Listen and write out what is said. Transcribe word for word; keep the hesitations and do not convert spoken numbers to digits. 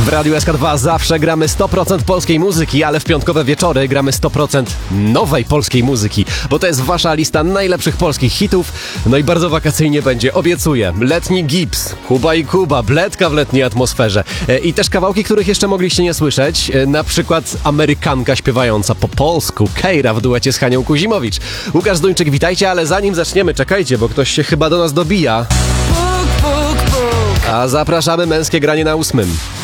W Radiu S K dwa zawsze gramy sto procent polskiej muzyki, ale w piątkowe wieczory gramy sto procent nowej polskiej muzyki, bo to jest wasza lista najlepszych polskich hitów. No i bardzo wakacyjnie będzie, obiecuję. Letni Gips, Kuba i Kuba, Bledka w letniej atmosferze. E, I też kawałki, których jeszcze mogliście nie słyszeć, e, na przykład Amerykanka śpiewająca po polsku, Kejra w duecie z Hanią Kuzimowicz. Łukasz Duńczyk, witajcie, ale zanim zaczniemy, czekajcie, bo ktoś się chyba do nas dobija. Puk, puk, puk. A zapraszamy męskie granie na ósmym.